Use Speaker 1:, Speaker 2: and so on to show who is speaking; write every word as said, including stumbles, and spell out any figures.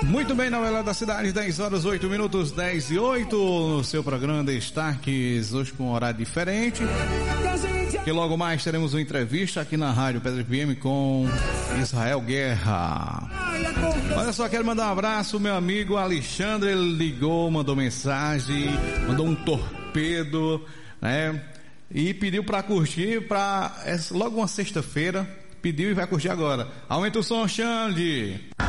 Speaker 1: Muito bem, na Novela da Cidade, dez horas, oito minutos, dez e oito, no seu programa Destaques, hoje com um horário diferente. E logo mais teremos uma entrevista aqui na Rádio Pedra F M com Israel Guerra. Olha só, quero mandar um abraço, meu amigo Alexandre, ele ligou, mandou mensagem, mandou um torpedo, né? E pediu para curtir para logo uma sexta-feira, pediu e vai curtir agora. Aumenta o som, Xande.